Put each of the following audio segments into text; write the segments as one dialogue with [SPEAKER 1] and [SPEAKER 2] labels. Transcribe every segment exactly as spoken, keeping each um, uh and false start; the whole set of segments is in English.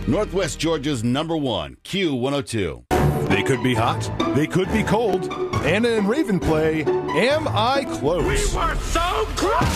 [SPEAKER 1] Northwest Georgia's number one, Q one oh two.
[SPEAKER 2] They could be hot. They could be cold. Anna and Raven play Am I Close?
[SPEAKER 3] We were so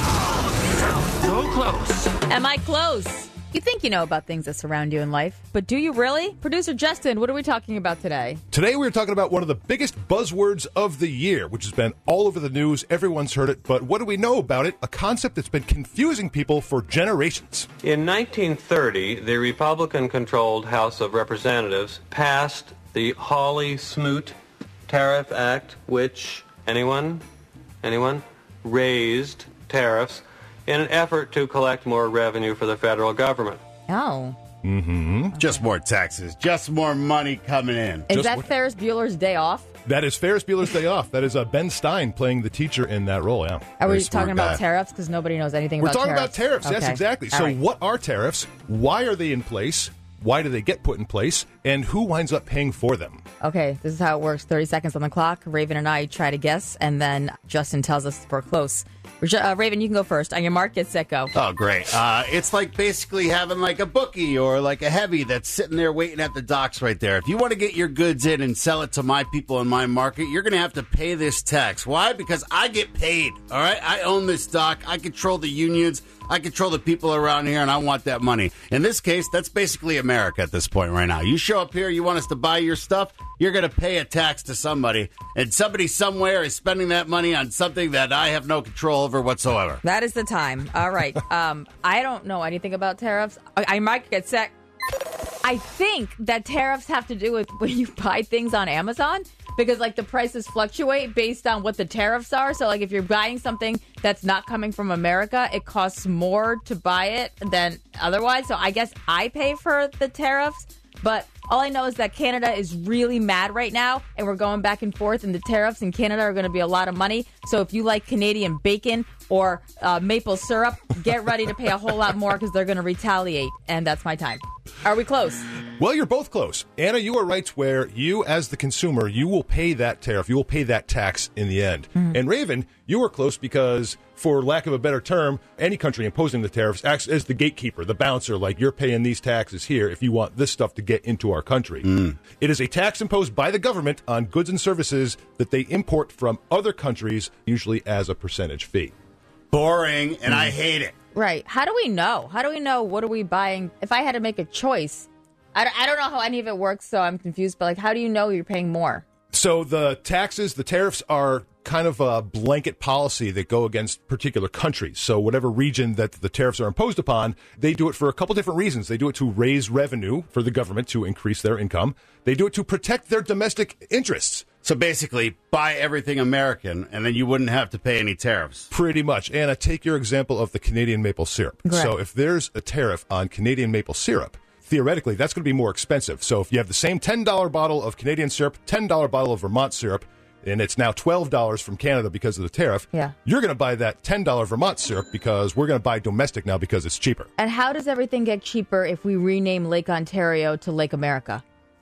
[SPEAKER 3] close! So close.
[SPEAKER 4] Am I close? You think you know about things that surround you in life, but do you really? Producer Justin, what are we talking about today?
[SPEAKER 2] Today we're talking about one of the biggest buzzwords of the year, which has been all over the news. Everyone's heard it, but what do we know about it? A concept that's been confusing people for generations.
[SPEAKER 5] In nineteen thirty, the Republican-controlled House of Representatives passed the Hawley-Smoot Tariff Act, which, anyone, anyone, raised tariffs in an effort to collect more revenue for the federal government.
[SPEAKER 4] Oh.
[SPEAKER 2] Mm-hmm.
[SPEAKER 1] Just more taxes. Just more money coming in.
[SPEAKER 4] Is
[SPEAKER 2] Just
[SPEAKER 4] that
[SPEAKER 2] what-
[SPEAKER 4] Ferris Bueller's Day Off?
[SPEAKER 2] That is Ferris Bueller's Day Off. That is uh, Ben Stein playing the teacher in that role, yeah.
[SPEAKER 4] Are we
[SPEAKER 1] Very smart
[SPEAKER 4] talking about
[SPEAKER 1] guy.
[SPEAKER 4] tariffs? Because nobody knows anything
[SPEAKER 2] We're
[SPEAKER 4] about
[SPEAKER 2] talking
[SPEAKER 4] tariffs.
[SPEAKER 2] about tariffs, yes,
[SPEAKER 4] Okay.
[SPEAKER 2] exactly.
[SPEAKER 4] All
[SPEAKER 2] So
[SPEAKER 4] right.
[SPEAKER 2] what are tariffs? Why are they in place? Why do they get put in place? And who winds up paying for them?
[SPEAKER 4] Okay, this is how it works. thirty seconds on the clock. Raven and I try to guess, and then Justin tells us if we're close. Uh, Raven, you can go first. On your mark, get set, go.
[SPEAKER 1] Oh, great. Uh, it's like basically having like a bookie or like a heavy that's sitting there waiting at the docks right there. If you want to get your goods in and sell it to my people in my market, you're going to have to pay this tax. Why? Because I get paid, all right? I own this dock. I control the unions. I control the people around here, and I want that money. In this case, that's basically America at this point right now. You show up here, you want us to buy your stuff, you're going to pay a tax to somebody, and somebody somewhere is spending that money on something that I have no control over whatsoever.
[SPEAKER 4] That is the time. All right. um, I don't know anything about tariffs. I, I might get set. I think that tariffs have to do with when you buy things on Amazon, because like the prices fluctuate based on what the tariffs are. So like if you're buying something that's not coming from America, it costs more to buy it than otherwise. So I guess I pay for the tariffs. But all I know is that Canada is really mad right now, and we're going back and forth, and the tariffs in Canada are going to be a lot of money. So if you like Canadian bacon or uh, maple syrup, get ready to pay a whole lot more because they're going to retaliate, and that's my time. Are we close?
[SPEAKER 2] Well, you're both close. Anna, you are right where you, as the consumer, you will pay that tariff. You will pay that tax in the end.
[SPEAKER 4] Mm-hmm.
[SPEAKER 2] And Raven, you are close because, for lack of a better term, any country imposing the tariffs acts as the gatekeeper, the bouncer, like you're paying these taxes here if you want this stuff to get into our country. Mm. It is a tax imposed by the government on goods and services that they import from other countries, usually as a percentage fee.
[SPEAKER 1] Boring, and I hate it.
[SPEAKER 4] Right. How do we know? How do we know what are we buying? If I had to make a choice, I don't, I don't know how any of it works, so I'm confused. But like, how do you know you're paying more?
[SPEAKER 2] So the taxes, the tariffs are kind of a blanket policy that go against particular countries. So whatever region that the tariffs are imposed upon, they do it for a couple different reasons. They do it to raise revenue for the government to increase their income. They do it to protect their domestic interests.
[SPEAKER 1] So basically, buy everything American, and then you wouldn't have to pay any tariffs.
[SPEAKER 2] Pretty much. Anna, take your example of the Canadian maple syrup.
[SPEAKER 4] Correct.
[SPEAKER 2] So if there's a tariff on Canadian maple syrup, theoretically, that's going to be more expensive. So if you have the same ten dollars bottle of Canadian syrup, ten dollars bottle of Vermont syrup, and it's now twelve dollars from Canada because of the tariff,
[SPEAKER 4] yeah.
[SPEAKER 2] you're going to buy that ten dollars Vermont syrup because we're going to buy domestic now because it's cheaper.
[SPEAKER 4] And how does everything get cheaper if we rename Lake Ontario to Lake America?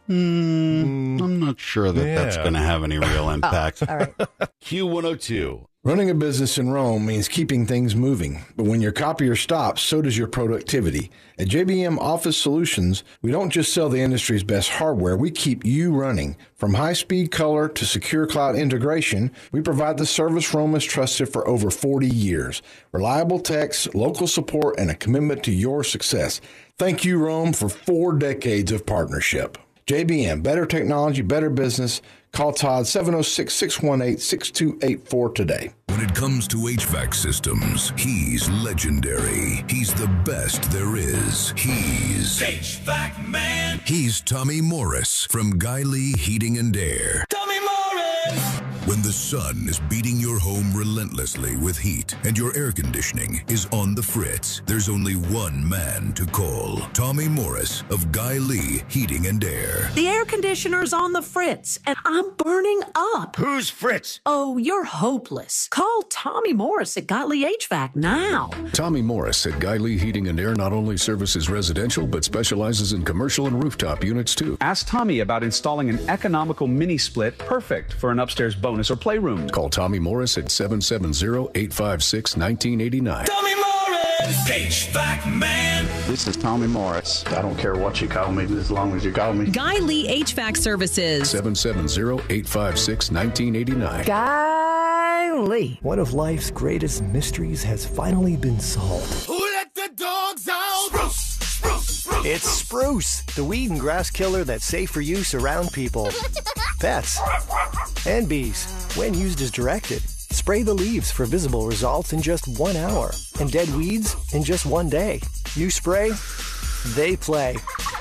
[SPEAKER 1] Mm, I'm not sure that
[SPEAKER 2] yeah.
[SPEAKER 1] that's going to have any real impact.
[SPEAKER 4] Oh, all right.
[SPEAKER 1] Q one oh two.
[SPEAKER 6] Running a business in Rome means keeping things moving, but when your copier stops, so does your productivity. At J B M Office Solutions, we don't just sell the industry's best hardware, we keep you running. From high-speed color to secure cloud integration, we provide the service Rome has trusted for over forty years. Reliable techs, local support, and a commitment to your success. Thank you, Rome, for four decades of partnership. J B M, better technology, better business. Call Todd seven oh six, six one eight, six two eight four today.
[SPEAKER 7] When it comes to H V A C systems, he's legendary. He's the best there is. He's
[SPEAKER 3] H V A C Man.
[SPEAKER 7] He's Tommy Morris from Guy Lee Heating and Air.
[SPEAKER 3] Tommy Morris.
[SPEAKER 7] When the sun is beating your home relentlessly with heat and your air conditioning is on the fritz, there's only one man to call. Tommy Morris of Guy Lee Heating and Air.
[SPEAKER 8] The air conditioner's on the fritz, and I'm burning up.
[SPEAKER 3] Who's Fritz?
[SPEAKER 8] Oh, you're hopeless. Call Tommy Morris at Guy Lee H V A C now.
[SPEAKER 9] Tommy Morris at Guy Lee Heating and Air not only services residential, but specializes in commercial and rooftop units, too.
[SPEAKER 10] Ask Tommy about installing an economical mini-split perfect for an upstairs bonus or playroom.
[SPEAKER 9] Call Tommy Morris at seven seven zero, eight five six, one nine eight nine.
[SPEAKER 3] Tommy Morris. H V A C Man.
[SPEAKER 11] This is Tommy Morris. I don't care what you call me, as long as you call me.
[SPEAKER 12] Guy Lee H V A C Services.
[SPEAKER 9] seven seven zero, eight five six, one nine eight nine.
[SPEAKER 13] Guy Lee. One of life's greatest mysteries has finally been solved.
[SPEAKER 3] Who let the dogs out? Spruce, spruce, spruce.
[SPEAKER 13] It's Spruce, the weed and grass killer that's safe for use around people, pets, and bees when used as directed. Spray the leaves for visible results in just one hour, and dead weeds in just one day. You spray, they play.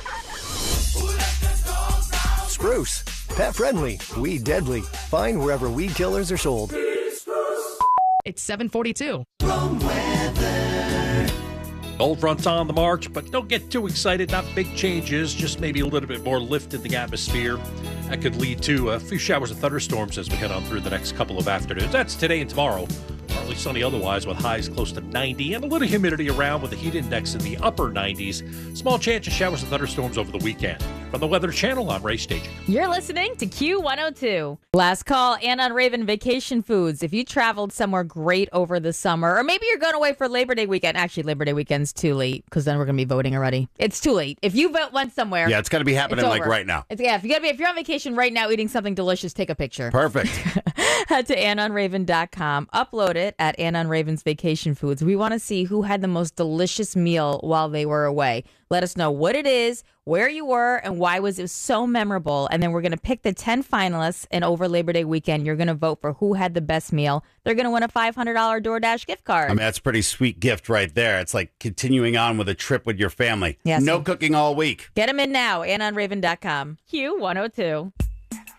[SPEAKER 13] Spruce, pet friendly, weed deadly. Find wherever weed killers are sold.
[SPEAKER 14] It's seven forty-two.
[SPEAKER 15] Cold fronts on the march, but don't get too excited. Not big changes, just maybe a little bit more lift in the atmosphere. That could lead to a few showers and thunderstorms as we head on through the next couple of afternoons. That's today and tomorrow. Partly sunny otherwise with highs close to ninety and a little humidity around with the heat index in the upper nineties. Small chance of showers and thunderstorms over the weekend. From the Weather Channel, I'm Ray Staging.
[SPEAKER 4] You're listening to Q one oh two. Last call, Anna on Raven Vacation Foods. If you traveled somewhere great over the summer, or maybe you're going away for Labor Day weekend. Actually, Labor Day weekend's too late because then we're going to be voting already. It's too late. If you vote went somewhere.
[SPEAKER 1] Yeah, it's got to be happening like right now.
[SPEAKER 4] It's, yeah, if, you gotta be, if you're on vacation right now eating something delicious, take a picture.
[SPEAKER 1] Perfect.
[SPEAKER 4] Head to ann on raven dot com. Upload it at Anna on Raven's Vacation Foods. We want to see who had the most delicious meal while they were away. Let us know what it is, where you were, and why was it so memorable. And then we're going to pick the ten finalists, and over Labor Day weekend, you're going to vote for who had the best meal. They're going to win a five hundred dollars DoorDash gift card.
[SPEAKER 1] I mean, that's a pretty sweet gift right there. It's like continuing on with a trip with your family.
[SPEAKER 4] Yes.
[SPEAKER 1] No cooking all week.
[SPEAKER 4] Get them in now, ann on raven dot com. Q one oh two.